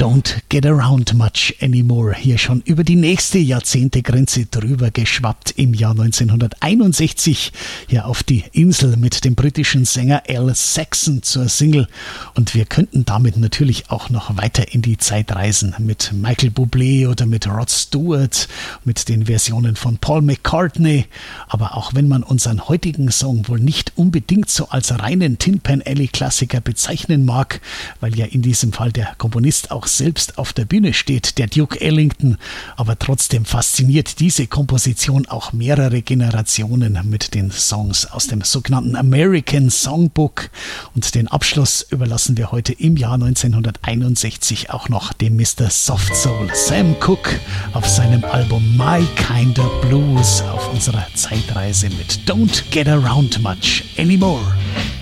Don't Get Around Much Anymore. Hier schon über die nächste Jahrzehntegrenze drüber geschwappt im Jahr 1961. Hier auf die Insel mit dem britischen Sänger Al Saxon zur Single. Und wir könnten damit natürlich auch noch weiter in die Zeit reisen. Mit Michael Bublé oder mit Rod Stewart, mit den Versionen von Paul McCartney. Aber auch wenn man unseren heutigen Song wohl nicht unbedingt so als reinen Tin Pan Alley Klassiker bezeichnen mag, weil ja in diesem Fall der Komponist auch selbst auf der Bühne steht, der Duke Ellington, aber trotzdem fasziniert diese Komposition auch mehrere Generationen mit den Songs aus dem sogenannten American Songbook, und den Abschluss überlassen wir heute im Jahr 1961 auch noch dem Mr. Soft Soul Sam Cooke auf seinem Album My Kinda Blues auf unserer Zeitreise mit Don't Get Around Much Anymore.